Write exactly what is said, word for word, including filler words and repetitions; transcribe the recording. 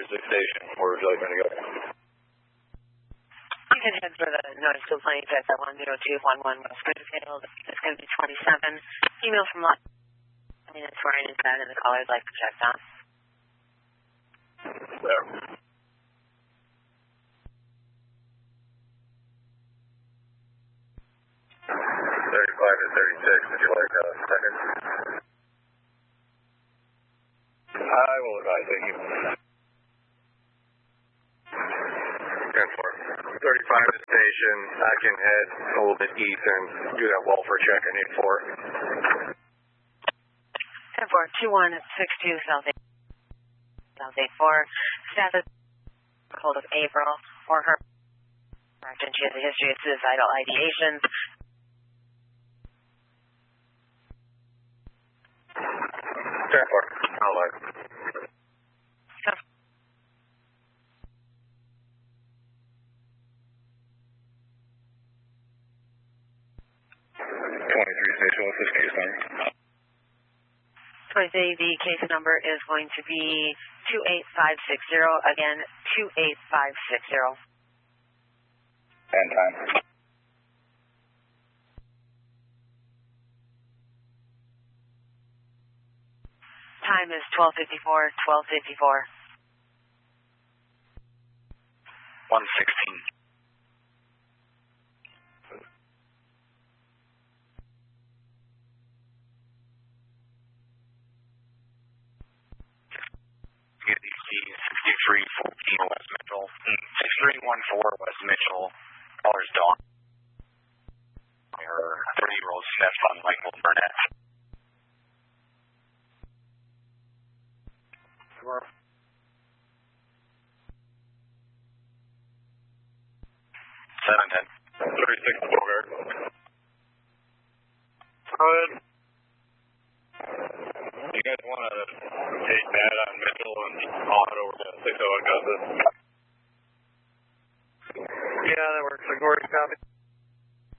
thirty-six station. Where would you like me to go? You can head for the notice complaint at the one zero two one one West Springfield. It's going to be twenty-seven. Email from Los Angeles. It's where inside and the caller would like to check on. There. thirty-five to thirty-six. Would you like a second? I will advise. Thank you. ten four. thirty-five to station. I can head a little bit east and do that welfare check I need for. ten four two one six two South eight. South eight four. Status hold of April or her. She has a history of suicidal ideation. ten four. I'll let. twenty-three station, what's this case number? twenty-three, the case number is going to be two eight five six zero. Again, two eight five six zero. And time. Time is twelve fifty-four, twelve fifty-four. one sixteen. sixty-three fourteen West Mitchell. sixty-three fourteen West Mitchell. Caller's Dawn. Her thirty-year-old stepson, Michael Burnett. seven ten. thirty-six Bogart. Go ahead. You guys want to take that on Mitchell and haul it over to six oh Augusta? Yeah, that works. Like, copy.